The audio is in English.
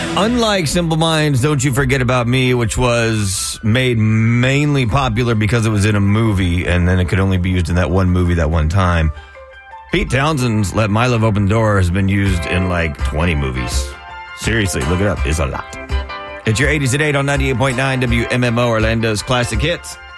Unlike Simple Minds, Don't You Forget About Me, which was made mainly popular because it was in a movie and then it could only be used in that one movie that one time, Pete Townshend's Let My Love Open the Door has been used in like 20 movies. Seriously, look it up. It's a lot. It's your 80s at 8 on 98.9 WMMO, Orlando's Classic Hits.